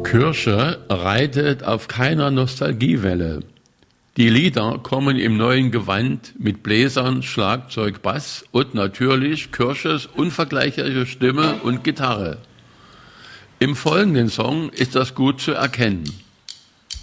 Kirche reitet auf keiner Nostalgiewelle. Die Lieder kommen im neuen Gewand mit Bläsern, Schlagzeug, Bass und natürlich Kirches unvergleichliche Stimme und Gitarre. Im folgenden Song ist das gut zu erkennen.